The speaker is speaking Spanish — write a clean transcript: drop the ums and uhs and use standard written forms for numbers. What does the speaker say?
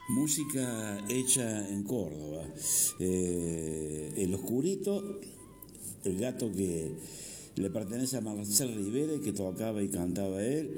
Música hecha en Córdoba. El Oscurito, el gato que le pertenece a Marcel Rivera, que tocaba y cantaba él.